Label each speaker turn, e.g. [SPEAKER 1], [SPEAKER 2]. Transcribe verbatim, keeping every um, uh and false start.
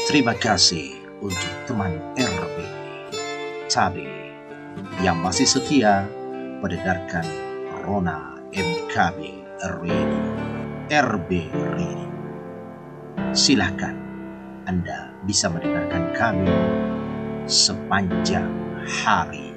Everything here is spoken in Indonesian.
[SPEAKER 1] Terima kasih untuk teman R B Cabe yang masih setia mendengarkan Rona M K B Radio, R B Radio. Silahkan Anda bisa mendengarkan kami sepanjang hari.